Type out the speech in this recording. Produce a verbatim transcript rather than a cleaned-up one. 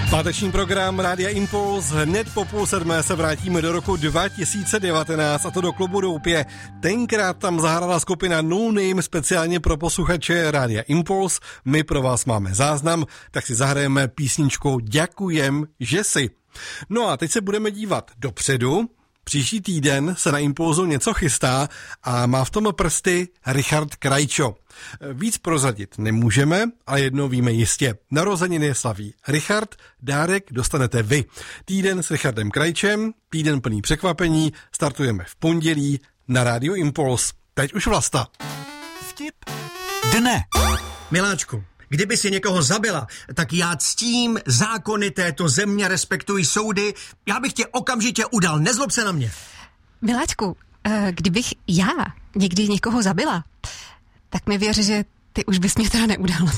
Páteční program Rádia Impuls. Hned po půl sedmé se vrátíme do roku dva tisíce devatenáct, a to do klubu Doupě. Tenkrát tam zahrála skupina No Name speciálně pro posluchače Rádia Impuls. My pro vás máme záznam, tak si zahrajeme písničku Ďakujem, že si. No a teď se budeme dívat dopředu. Příští týden se na Impulzu něco chystá a má v tom prsty Richard Krajčo. Víc prozradit nemůžeme, ale jedno víme jistě. Narozeniny slaví Richard, dárek dostanete vy. Týden s Richardem Krajčem, týden plný překvapení, startujeme v pondělí na Rádio Impuls. Teď už Vlasta. Vtip dne. Miláčku, kdyby si někoho zabila, tak já ctím zákony této země, respektuji soudy, já bych tě okamžitě udal, nezlob se na mě. Miláčku, kdybych já někdy někoho zabila, tak mi věř, že ty už bys mě teda neudal.